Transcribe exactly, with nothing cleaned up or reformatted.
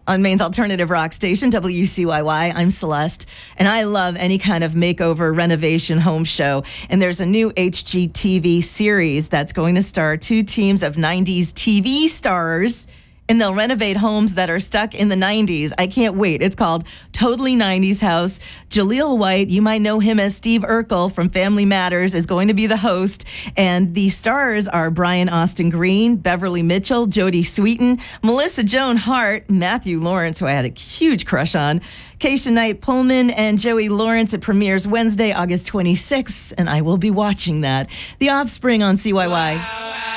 On Maine's alternative rock station, W C Y Y. I'm Celeste, and I love any kind of makeover, renovation, home show. And there's a new H G T V series that's going to star two teams of nineties T V stars, and they'll renovate homes that are stuck in the nineties. I can't wait. It's called Totally nineties House. Jaleel White, you might know him as Steve Urkel from Family Matters, is going to be the host. And the stars are Brian Austin Green, Beverly Mitchell, Jodie Sweetin, Melissa Joan Hart, Matthew Lawrence, who I had a huge crush on, Keisha Knight Pullman, and Joey Lawrence. It premieres Wednesday, August twenty-sixth, and I will be watching that. The Offspring on C Y Y.